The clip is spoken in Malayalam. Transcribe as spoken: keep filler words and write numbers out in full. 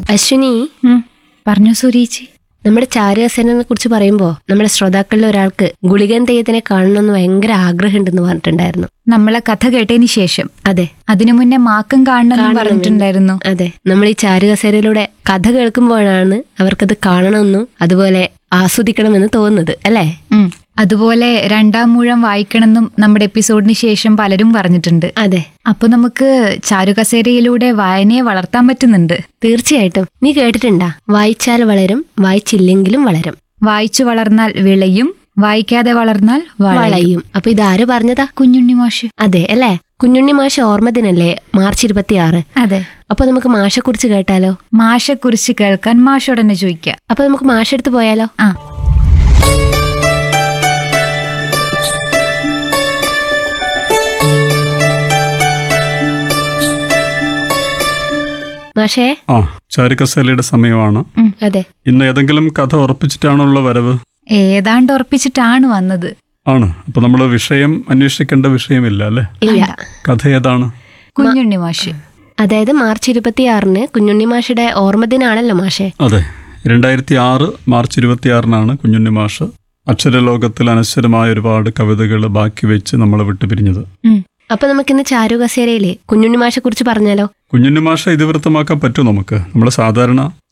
അശ്വിനി, പറഞ്ഞു സൂര്യേച്ചി. നമ്മുടെ ചാരുകസേനെ കുറിച്ച് പറയുമ്പോ നമ്മുടെ ശ്രോതാക്കളിൽ ഒരാൾക്ക് ഗുളികൻ തെയ്യത്തിനെ കാണണമെന്ന് ഭയങ്കര ആഗ്രഹമുണ്ടെന്ന് പറഞ്ഞിട്ടുണ്ടായിരുന്നു. നമ്മളെ കഥ കേട്ടതിന് ശേഷം. അതെ, അതിനു മുന്നേ മാക്കം കാണണമെന്ന് പറഞ്ഞിട്ടുണ്ടായിരുന്നു. അതെ, നമ്മൾ ഈ ചാരുകസേരയിലൂടെ കഥ കേൾക്കുമ്പോഴാണ് അവർക്കത് കാണണമെന്നും അതുപോലെ ആസ്വദിക്കണമെന്ന് തോന്നുന്നത്, അല്ലേ? അതുപോലെ രണ്ടാം മൂഴം വായിക്കണമെന്നും നമ്മുടെ എപ്പിസോഡിന് ശേഷം പലരും പറഞ്ഞിട്ടുണ്ട്. അതെ, അപ്പൊ നമുക്ക് ചാരുകസേരയിലൂടെ വായനയെ വളർത്താൻ പറ്റുന്നുണ്ട്. തീർച്ചയായിട്ടും. നീ കേട്ടിട്ടുണ്ടാ, വായിച്ചാൽ വളരും, വായിച്ചില്ലെങ്കിലും വളരും. വായിച്ചു വളർന്നാൽ വിളയും, വായിക്കാതെ വളർന്നാൽ വളയും. അപ്പൊ ഇതാര് പറഞ്ഞതാ? കുഞ്ഞുണ്ണി മാഷ്. അതെ അല്ലേ? കുഞ്ഞുണ്ണി മാഷ് ഓർമ്മദിനല്ലേ മാർച്ച് ഇരുപത്തിയാറ്? അതെ. അപ്പൊ നമുക്ക് മാഷെ കുറിച്ച് കേട്ടാലോ? മാഷെ കുറിച്ച് കേൾക്കാൻ മാഷോടനെ ചോദിക്കാം. അപ്പൊ നമുക്ക് മാഷെടുത്ത് പോയാലോ? ആ. മാഷേ. ആ, ചാരുകസേലയുടെ സമയമാണ്. അതെ. ഇന്ന് ഏതെങ്കിലും കഥ ഉറപ്പിച്ചിട്ടാണുള്ള വരവ്? ഏതാണ്ട് ഉറപ്പിച്ചിട്ടാണ് വന്നത്. ആണ്. അപ്പൊ നമ്മള് വിഷയം അന്വേഷിക്കേണ്ട വിഷയമില്ല അല്ലെ? ഇല്ല. കഥ ഏതാണ്? കുഞ്ഞുണ്ണി മാഷ്. അതായത് മാർച്ച് ഇരുപത്തിയാറിന് കുഞ്ഞുണ്ണി മാഷയുടെ ഓർമ്മദിനാണല്ലോ മാഷേ. അതെ, രണ്ടായിരത്തി ആറ് മാർച്ച് ഇരുപത്തിയാറിനാണ് കുഞ്ഞുണ്ണി മാഷ് അക്ഷരലോകത്തിൽ അനശ്വരമായ ഒരുപാട് കവിതകൾ ബാക്കി വെച്ച് നമ്മളെ വിട്ടുപിരിഞ്ഞത്. അപ്പൊ നമുക്കിന്ന് ചാരുകസേരയിലെ കുഞ്ഞുണ്ണി മാഷെ കുറിച്ച് പറഞ്ഞാലോ? കുഞ്ഞുണ്ണി മാഷ ഇതിവൃത്തമാക്കാൻ പറ്റും നമുക്ക്. നമ്മൾ സാധാരണ